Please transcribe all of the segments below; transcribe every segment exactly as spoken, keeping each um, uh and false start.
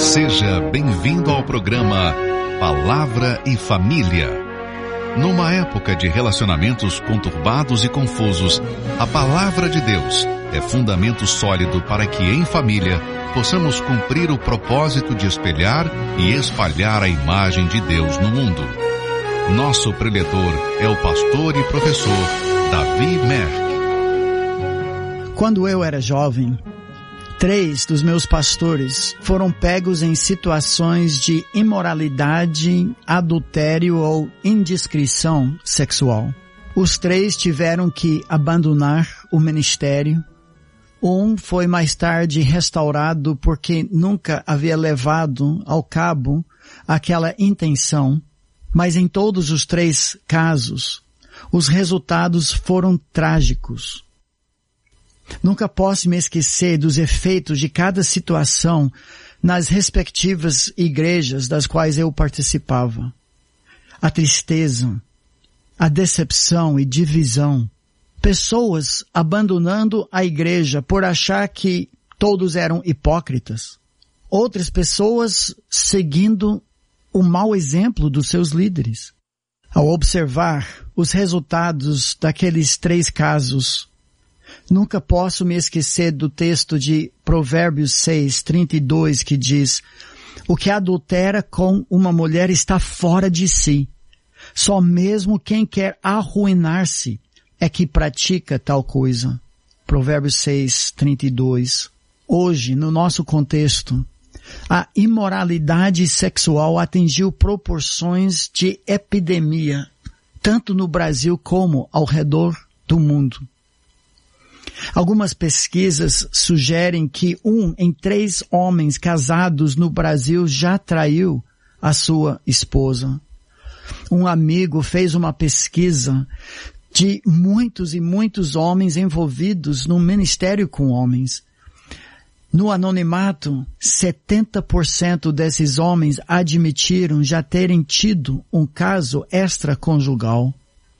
Seja bem-vindo ao programa Palavra e Família. Numa época de relacionamentos conturbados e confusos, a Palavra de Deus é fundamento sólido para que, em família, possamos cumprir o propósito de espelhar e espalhar a imagem de Deus no mundo. Nosso preletor é o pastor e professor Davi Merck. Quando eu era jovem, três dos meus pastores foram pegos em situações de imoralidade, adultério ou indiscrição sexual. Os três tiveram que abandonar o ministério. Um foi mais tarde restaurado porque nunca havia levado ao cabo aquela intenção, mas em todos os três casos, os resultados foram trágicos. Nunca posso me esquecer dos efeitos de cada situação nas respectivas igrejas das quais eu participava. A tristeza, a decepção e divisão. Pessoas abandonando a igreja por achar que todos eram hipócritas. Outras pessoas seguindo o mau exemplo dos seus líderes. Ao observar os resultados daqueles três casos, nunca posso me esquecer do texto de Provérbios seis, trinta e dois, que diz: o que adultera com uma mulher está fora de si. Só mesmo quem quer arruinar-se é que pratica tal coisa. Provérbios seis, trinta e dois. Hoje, no nosso contexto, a imoralidade sexual atingiu proporções de epidemia, tanto no Brasil como ao redor do mundo. Algumas pesquisas sugerem que um em três homens casados no Brasil já traiu a sua esposa. Um amigo fez uma pesquisa de muitos e muitos homens envolvidos no ministério com homens. No anonimato, setenta por cento desses homens admitiram já terem tido um caso extraconjugal.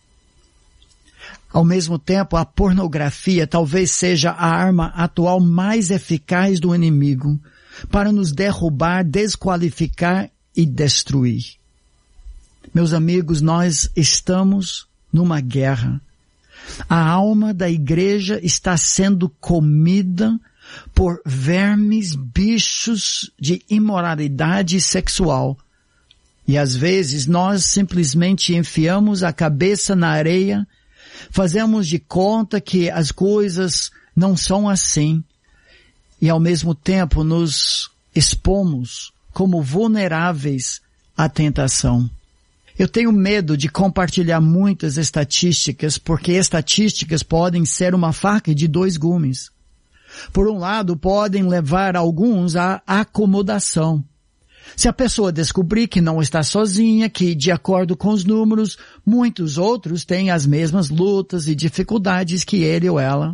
Ao mesmo tempo, a pornografia talvez seja a arma atual mais eficaz do inimigo para nos derrubar, desqualificar e destruir. Meus amigos, nós estamos numa guerra. A alma da igreja está sendo comida por vermes, bichos de imoralidade sexual. E às vezes nós simplesmente enfiamos a cabeça na areia, fazemos de conta que as coisas não são assim e ao mesmo tempo nos expomos como vulneráveis à tentação. Eu tenho medo de compartilhar muitas estatísticas porque estatísticas podem ser uma faca de dois gumes. Por um lado, podem levar alguns à acomodação. Se a pessoa descobrir que não está sozinha, que, de acordo com os números, muitos outros têm as mesmas lutas e dificuldades que ele ou ela.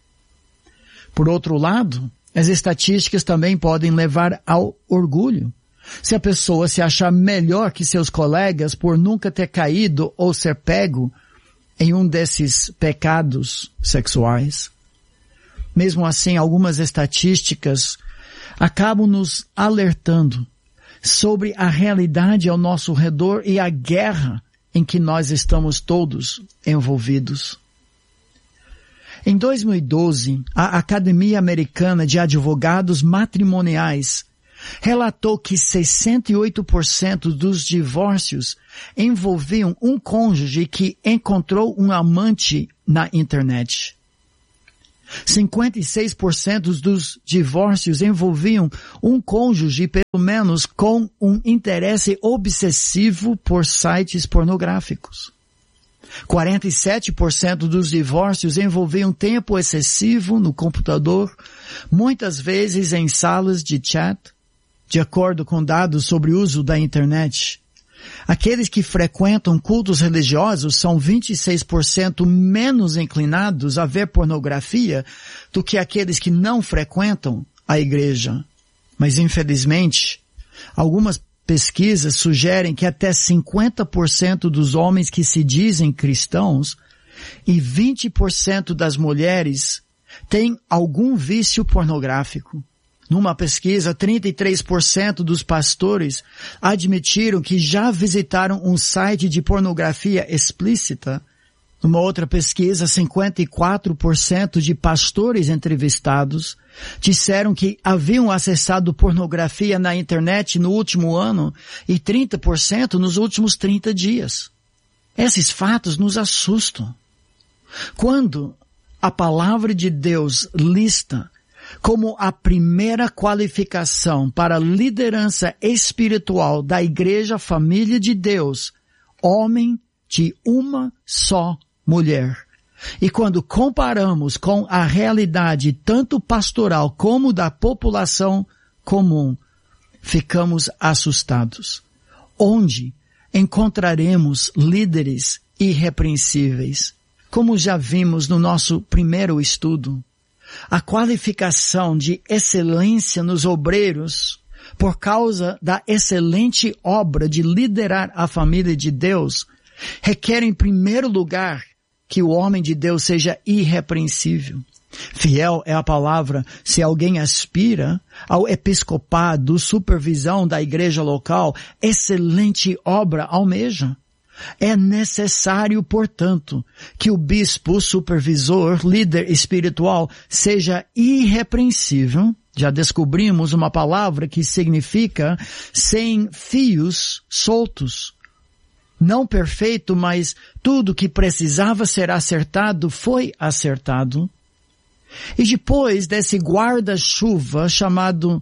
Por outro lado, as estatísticas também podem levar ao orgulho. Se a pessoa se achar melhor que seus colegas por nunca ter caído ou ser pego em um desses pecados sexuais. Mesmo assim, algumas estatísticas acabam nos alertando sobre a realidade ao nosso redor e a guerra em que nós estamos todos envolvidos. Em dois mil e doze, a Academia Americana de Advogados Matrimoniais relatou que sessenta e oito por cento dos divórcios envolviam um cônjuge que encontrou um amante na internet. cinquenta e seis por cento dos divórcios envolviam um cônjuge, pelo menos, com um interesse obsessivo por sites pornográficos. quarenta e sete por cento dos divórcios envolviam tempo excessivo no computador, muitas vezes em salas de chat, de acordo com dados sobre o uso da internet. Aqueles que frequentam cultos religiosos são vinte e seis por cento menos inclinados a ver pornografia do que aqueles que não frequentam a igreja. Mas, infelizmente, algumas pesquisas sugerem que até cinquenta por cento dos homens que se dizem cristãos e vinte por cento das mulheres têm algum vício pornográfico. Numa pesquisa, trinta e três por cento dos pastores admitiram que já visitaram um site de pornografia explícita. Numa outra pesquisa, cinquenta e quatro por cento de pastores entrevistados disseram que haviam acessado pornografia na internet no último ano e trinta por cento nos últimos trinta dias. Esses fatos nos assustam. Quando a palavra de Deus lista como a primeira qualificação para a liderança espiritual da Igreja Família de Deus, homem de uma só mulher. E quando comparamos com a realidade tanto pastoral como da população comum, ficamos assustados. Onde encontraremos líderes irrepreensíveis? Como já vimos no nosso primeiro estudo, a qualificação de excelência nos obreiros, por causa da excelente obra de liderar a família de Deus, requer em primeiro lugar que o homem de Deus seja irrepreensível. Fiel é a palavra se alguém aspira ao episcopado, supervisão da igreja local, excelente obra almeja. É necessário, portanto, que o bispo, supervisor, líder espiritual seja irrepreensível. Já descobrimos uma palavra que significa sem fios soltos. Não perfeito, mas tudo que precisava ser acertado foi acertado. E depois desse guarda-chuva chamado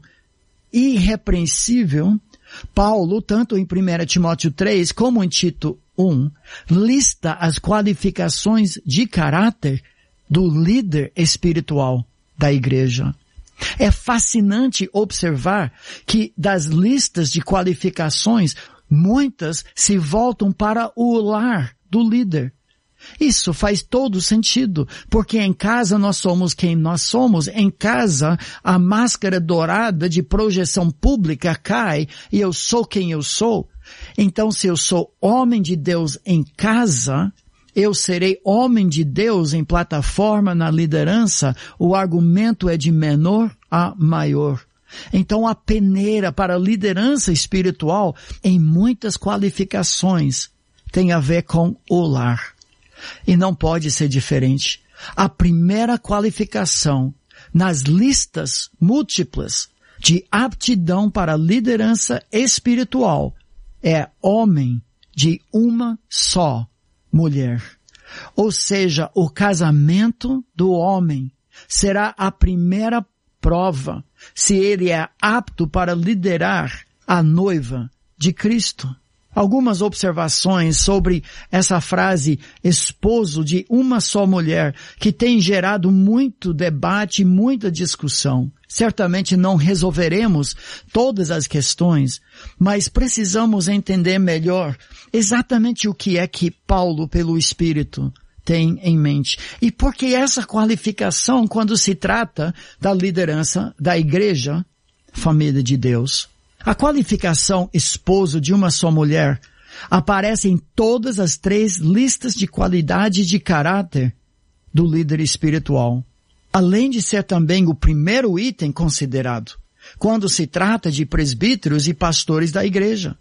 irrepreensível, Paulo, tanto em primeira Timóteo três como em Tito um, lista as qualificações de caráter do líder espiritual da igreja. É fascinante observar que das listas de qualificações, muitas se voltam para o lar do líder. Isso faz todo sentido, porque em casa nós somos quem nós somos. Em casa, a máscara dourada de projeção pública cai e eu sou quem eu sou. Então, se eu sou homem de Deus em casa, eu serei homem de Deus em plataforma na liderança. O argumento é de menor a maior. Então, a peneira para a liderança espiritual, em muitas qualificações, tem a ver com o lar. E não pode ser diferente. A primeira qualificação nas listas múltiplas de aptidão para a liderança espiritual é homem de uma só mulher. Ou seja, o casamento do homem será a primeira prova se ele é apto para liderar a noiva de Cristo. Algumas observações sobre essa frase esposo de uma só mulher, que tem gerado muito debate e muita discussão. Certamente não resolveremos todas as questões, mas precisamos entender melhor exatamente o que é que Paulo, pelo Espírito, tem em mente. E por que essa qualificação quando se trata da liderança da igreja, família de Deus? A qualificação esposo de uma só mulher aparece em todas as três listas de qualidade de caráter do líder espiritual, além de ser também o primeiro item considerado quando se trata de presbíteros e pastores da igreja.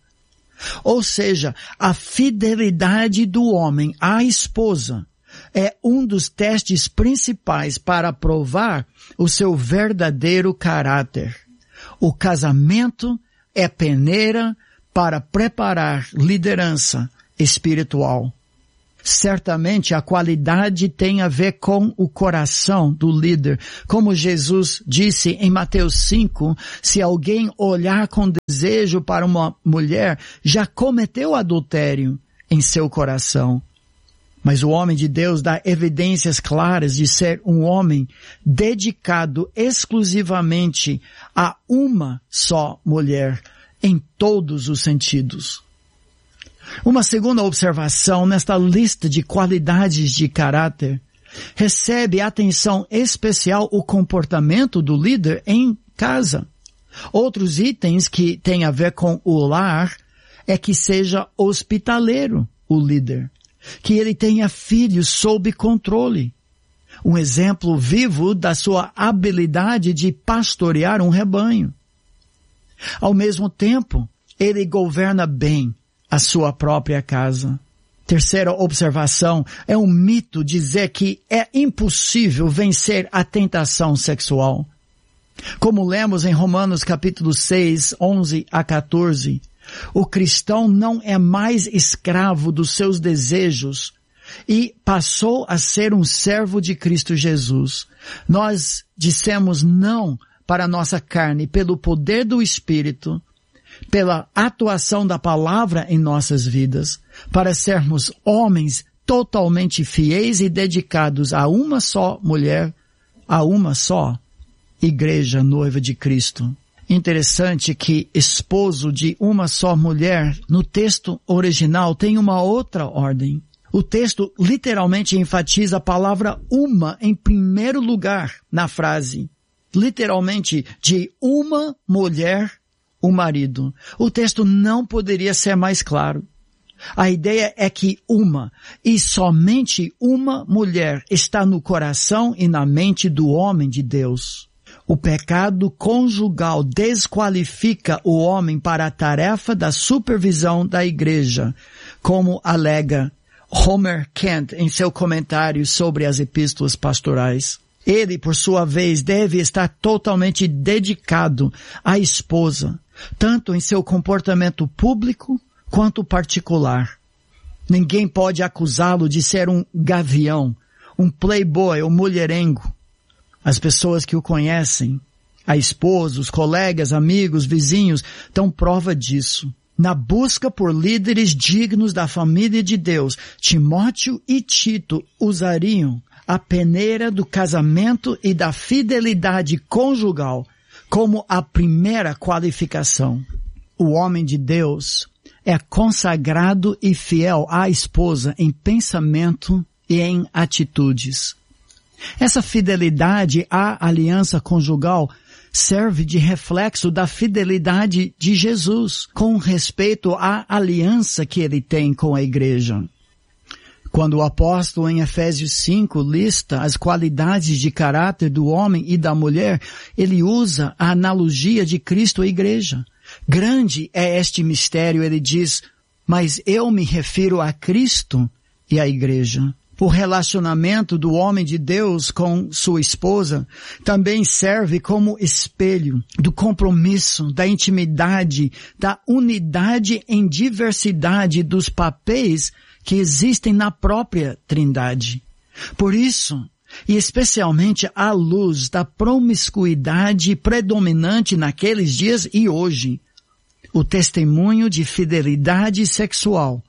Ou seja, a fidelidade do homem à esposa é um dos testes principais para provar o seu verdadeiro caráter. O casamento é peneira para preparar liderança espiritual. Certamente a qualidade tem a ver com o coração do líder. Como Jesus disse em Mateus cinco, se alguém olhar com desejo para uma mulher, já cometeu adultério em seu coração. Mas o homem de Deus dá evidências claras de ser um homem dedicado exclusivamente a uma só mulher, em todos os sentidos. Uma segunda observação nesta lista de qualidades de caráter recebe atenção especial o comportamento do líder em casa. Outros itens que têm a ver com o lar é que seja hospitaleiro o líder, que ele tenha filhos sob controle. um exemplo vivo da sua habilidade de pastorear um rebanho. Ao mesmo tempo, ele governa bem a sua própria casa. Terceira observação, é um mito dizer que é impossível vencer a tentação sexual. Como lemos em Romanos capítulo seis, onze a quatorze, o cristão não é mais escravo dos seus desejos e passou a ser um servo de Cristo Jesus. Nós dissemos não para a nossa carne pelo poder do Espírito, pela atuação da palavra em nossas vidas, para sermos homens totalmente fiéis e dedicados a uma só mulher, a uma só igreja noiva de Cristo. Interessante que esposo de uma só mulher, no texto original, tem uma outra ordem. O texto literalmente enfatiza a palavra uma em primeiro lugar na frase. Literalmente, de uma mulher, o marido. O texto não poderia ser mais claro. A ideia é que uma, e somente uma mulher, está no coração e na mente do homem de Deus. O pecado conjugal desqualifica o homem para a tarefa da supervisão da igreja, como alega Homer Kent em seu comentário sobre as epístolas pastorais. Ele, por sua vez, deve estar totalmente dedicado à esposa, tanto em seu comportamento público quanto particular. Ninguém pode acusá-lo de ser um gavião, um playboy ou mulherengo. As pessoas que o conhecem, a esposa, os colegas, amigos, vizinhos, dão prova disso. Na busca por líderes dignos da família de Deus, Timóteo e Tito usariam a peneira do casamento e da fidelidade conjugal como a primeira qualificação. O homem de Deus é consagrado e fiel à esposa em pensamento e em atitudes. Essa fidelidade à aliança conjugal serve de reflexo da fidelidade de Jesus com respeito à aliança que ele tem com a igreja. Quando o apóstolo em Efésios cinco lista as qualidades de caráter do homem e da mulher, ele usa a analogia de Cristo à igreja. Grande é este mistério, ele diz, mas eu me refiro a Cristo e à igreja. O relacionamento do homem de Deus com sua esposa também serve como espelho do compromisso, da intimidade, da unidade em diversidade dos papéis que existem na própria Trindade. Por isso, e especialmente à luz da promiscuidade predominante naqueles dias e hoje, o testemunho de fidelidade sexual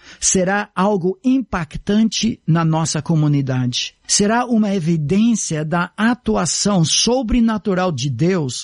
será algo impactante na nossa comunidade. Será uma evidência da atuação sobrenatural de Deus,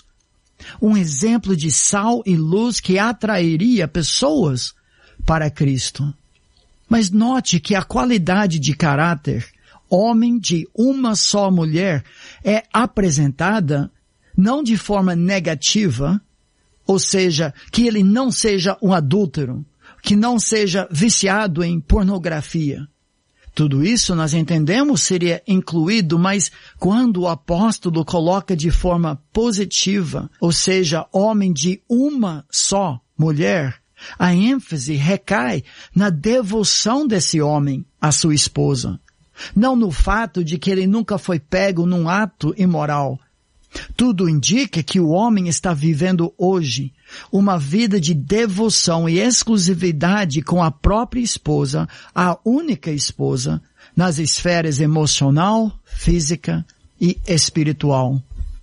um exemplo de sal e luz que atrairia pessoas para Cristo. Mas note que a qualidade de caráter, homem de uma só mulher, é apresentada não de forma negativa, ou seja, que ele não seja um adúltero, que não seja viciado em pornografia. Tudo isso nós entendemos seria incluído, mas quando o apóstolo coloca de forma positiva, ou seja, homem de uma só mulher, a ênfase recai na devoção desse homem à sua esposa, não no fato de que ele nunca foi pego num ato imoral. Tudo indica que o homem está vivendo hoje uma vida de devoção e exclusividade com a própria esposa, a única esposa, nas esferas emocional, física e espiritual.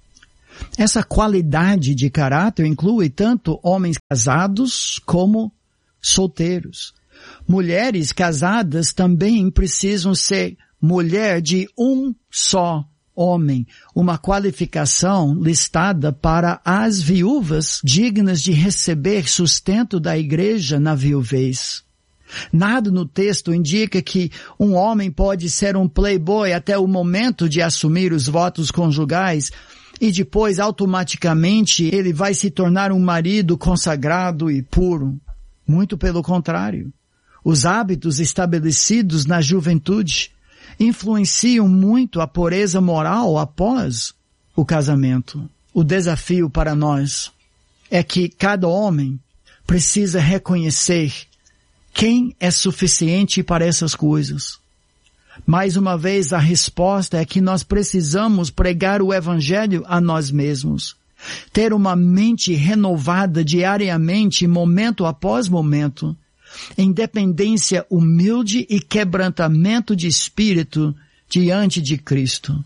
Essa qualidade de caráter inclui tanto homens casados como solteiros. Mulheres casadas também precisam ser mulher de um só homem, uma qualificação listada para as viúvas dignas de receber sustento da igreja na viuvez. Nada no texto indica que um homem pode ser um playboy até o momento de assumir os votos conjugais e depois automaticamente ele vai se tornar um marido consagrado e puro. Muito pelo contrário. Os hábitos estabelecidos na juventude influenciam muito a pureza moral após o casamento. O desafio para nós é que cada homem precisa reconhecer quem é suficiente para essas coisas. Mais uma vez, a resposta é que nós precisamos pregar o Evangelho a nós mesmos. Ter uma mente renovada diariamente, momento após momento, em dependência humilde e quebrantamento de espírito diante de Cristo.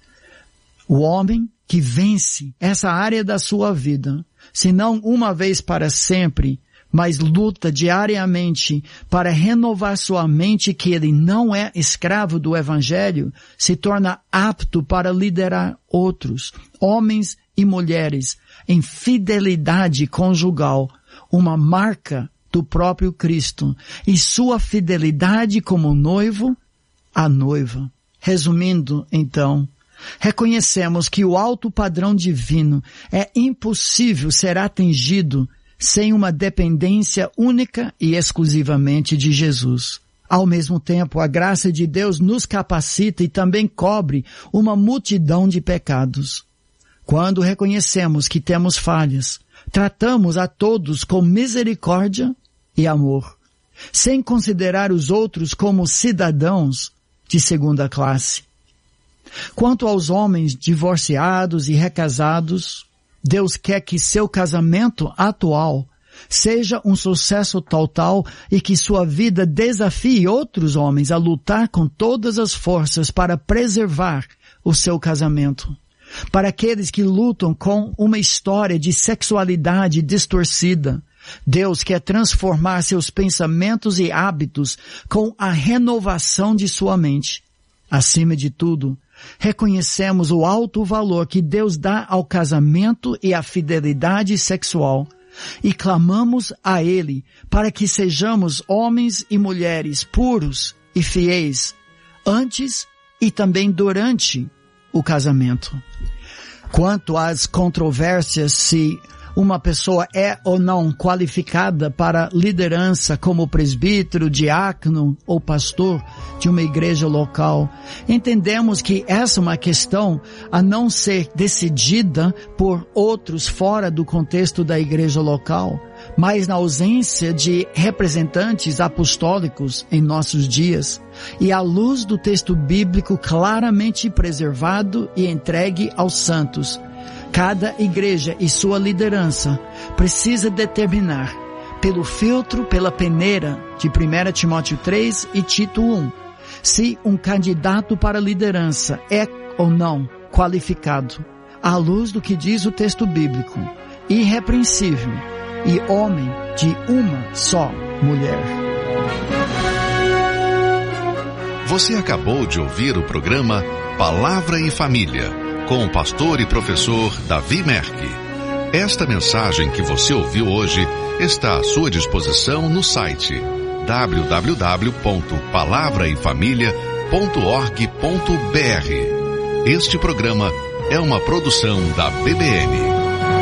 O homem que vence essa área da sua vida, se não uma vez para sempre, mas luta diariamente para renovar sua mente que ele não é escravo do Evangelho, se torna apto para liderar outros, homens e mulheres, em fidelidade conjugal, uma marca do próprio Cristo, e sua fidelidade como noivo à noiva. Resumindo, então, reconhecemos que o alto padrão divino é impossível ser atingido sem uma dependência única e exclusivamente de Jesus. Ao mesmo tempo, a graça de Deus nos capacita e também cobre uma multidão de pecados. Quando reconhecemos que temos falhas, tratamos a todos com misericórdia e amor, sem considerar os outros como cidadãos de segunda classe. Quanto aos homens divorciados e recasados, Deus quer que seu casamento atual seja um sucesso total e que sua vida desafie outros homens a lutar com todas as forças para preservar o seu casamento. Para aqueles que lutam com uma história de sexualidade distorcida, Deus quer transformar seus pensamentos e hábitos com a renovação de sua mente. Acima de tudo, reconhecemos o alto valor que Deus dá ao casamento e à fidelidade sexual e clamamos a Ele para que sejamos homens e mulheres puros e fiéis antes e também durante o casamento. Quanto às controvérsias se uma pessoa é ou não qualificada para liderança como presbítero, diácono ou pastor de uma igreja local, entendemos que essa é uma questão a não ser decidida por outros fora do contexto da igreja local, mas na ausência de representantes apostólicos em nossos dias, e à luz do texto bíblico claramente preservado e entregue aos santos, cada igreja e sua liderança precisa determinar, pelo filtro, pela peneira de primeira Timóteo três e Tito um, se um candidato para liderança é ou não qualificado, à luz do que diz o texto bíblico, irrepreensível e homem de uma só mulher. Você acabou de ouvir o programa Palavra e Família, com o pastor e professor Davi Merck. Esta mensagem que você ouviu hoje está à sua disposição no site w w w ponto palavra e família ponto org ponto b r. Este programa é uma produção da B B N.